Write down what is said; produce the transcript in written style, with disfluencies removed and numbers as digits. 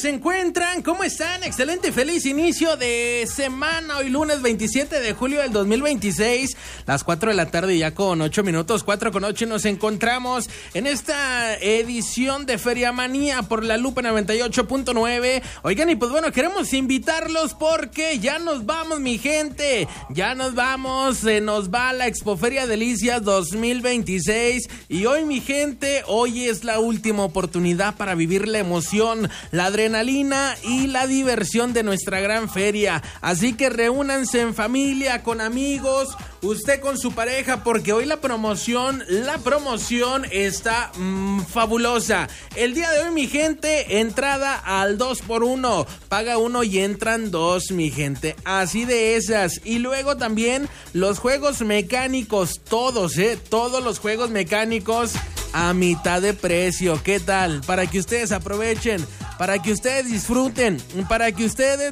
se encuentran? ¿Cómo están? Excelente y feliz inicio de semana. Hoy lunes 27 de julio del 2026, las 4 de la tarde ya con 8 minutos, 4:08, nos encontramos en esta edición de Feria Manía por La Lupa 98.9. Oigan, y pues bueno, queremos invitarlos porque ya nos vamos, mi gente. Ya nos vamos, se nos va la Expoferia Delicias 2026. Y hoy, mi gente, hoy es la última oportunidad para vivir la emoción, la adrenalina y la diversión de nuestra gran feria. Así que reúnanse en familia, con amigos, usted con su pareja, porque hoy la promoción está fabulosa. El día de hoy, mi gente, entrada al 2x1, paga uno y entran dos, mi gente, así de esas. Y luego también los juegos mecánicos, todos los juegos mecánicos a mitad de precio. ¿Qué tal? Para que ustedes aprovechen, para que ustedes disfruten, para que ustedes